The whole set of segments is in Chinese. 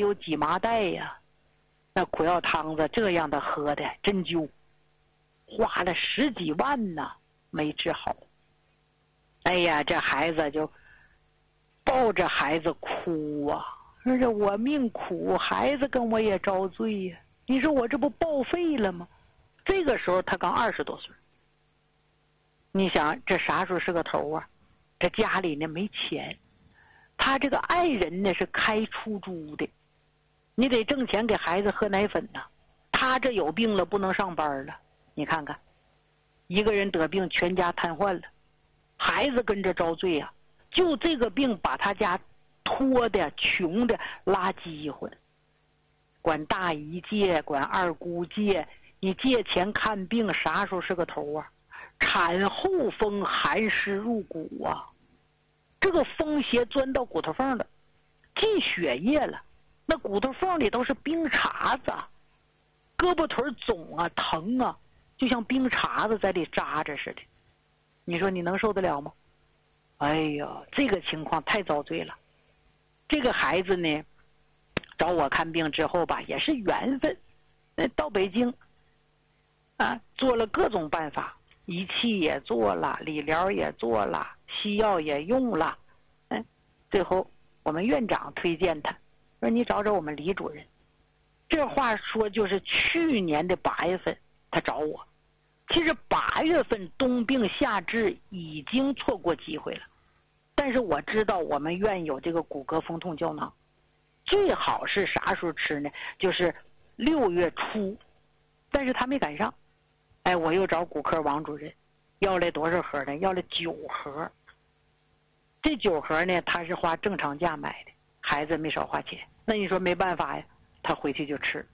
有几麻袋呀。那苦药汤子这样的喝的真灸，花了10几万呢，没治好。哎呀，这孩子就抱着孩子哭啊，说这我命苦，孩子跟我也遭罪呀。你说我这不报废了吗？这个时候他刚20多岁，你想这啥时候是个头啊？这家里呢没钱，他这个爱人呢是开出租的，你得挣钱给孩子喝奶粉呐。他这有病了，不能上班了。你看看，一个人得病，全家瘫痪了，孩子跟着遭罪啊。就这个病把他家拖的穷的拉饥荒，管大姨借，管二姑借，你借钱看病，啥时候是个头啊？产后风寒湿入骨啊，这个风邪钻到骨头缝了，进血液了，那骨头缝里都是冰碴子，胳膊腿肿啊，疼啊，就像冰碴子在里扎着似的。你说你能受得了吗？哎呀，这个情况太遭罪了。这个孩子呢，找我看病之后吧，也是缘分。到北京啊，做了各种办法，仪器也做了，理疗也做了，西药也用了。最后我们院长推荐他，说你找找我们李主任。这话说就是去年的8月份他找我。其实8月份冬病夏治已经错过机会了，但是我知道我们院有这个骨骼风痛胶囊，最好是啥时候吃呢？就是6月初，但是他没赶上。我又找骨科王主任要来多少盒呢？要了9盒。这9盒呢，他是花正常价买的，孩子没少花钱。那你说没办法呀，他回去就吃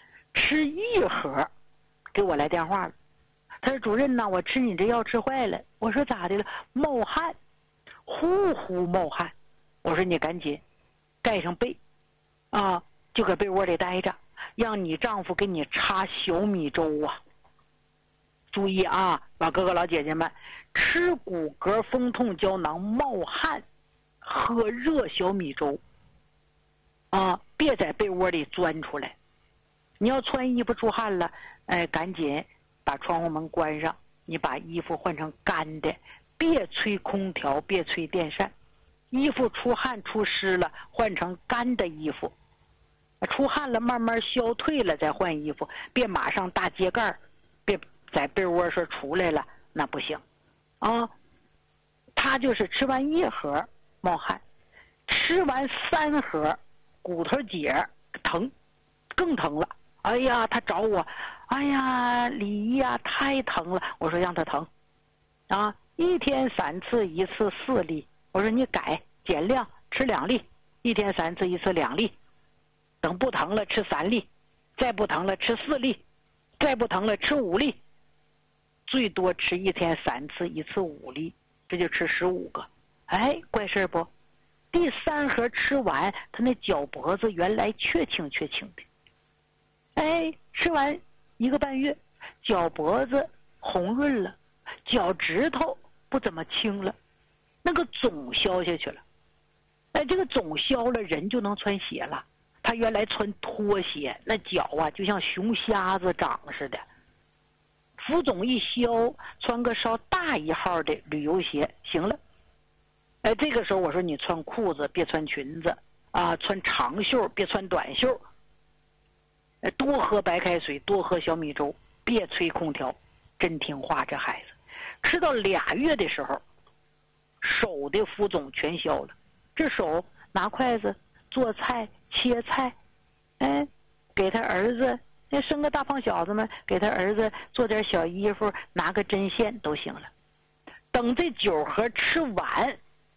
1盒，给我来电话了。他说主任呐，我吃你这药吃坏了。我说咋的了？冒汗，呼呼冒汗。我说你赶紧盖上被啊，就搁被窝里待着，让你丈夫给你擦小米粥啊。注意啊，老哥哥老姐姐们，吃骨骼风痛胶囊冒汗，喝热小米粥啊，别在被窝里钻出来。你要穿衣服出汗了，赶紧把窗户门关上，你把衣服换成干的，别吹空调，别吹电扇。衣服出汗出湿了，换成干的衣服。出汗了慢慢消退了再换衣服，别马上大揭盖，别在被窝说出来了，那不行啊。他就是吃完1盒冒汗，吃完3盒骨头节疼，更疼了。哎呀，他找我，哎呀，李姨呀，太疼了。我说让他疼啊，1天3次，1次4粒。我说你改减量，吃2粒，1天3次，1次2粒。等不疼了吃3粒，再不疼了吃4粒，再不疼了吃5粒，最多吃1天3次，1次5粒，这就吃15个。怪事不？第3盒吃完，他那脚脖子原来确青确青的。吃完1个半月，脚脖子红润了，脚趾头不怎么青了，那个肿消下去了。这个肿消了，人就能穿鞋了。他原来穿拖鞋，那脚啊就像熊瞎子长似的。浮肿一消，穿个稍大1号的旅游鞋行了。这个时候我说你穿裤子别穿裙子啊，穿长袖别穿短袖。多喝白开水，多喝小米粥，别吹空调。真听话，这孩子吃到2月的时候，手的浮肿全消了。这手拿筷子做菜切菜，给他儿子生个大胖小子们，给他儿子做点小衣服，拿个针线都行了。等这9盒吃完，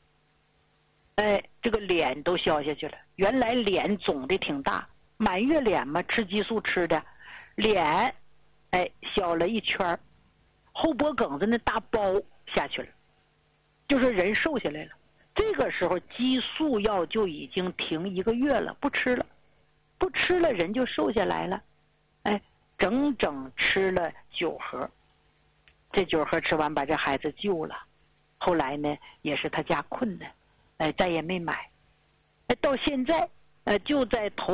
这个脸都消下去了。原来脸肿的挺大，满月脸嘛，吃激素吃的，脸小了1圈，后脖梗子那大包下去了，就是人瘦下来了。这个时候激素药就已经停1个月了，不吃了人就瘦下来了。整整吃了9盒。这9盒吃完把这孩子救了。后来呢也是他家困难，再也没买。到现在就在头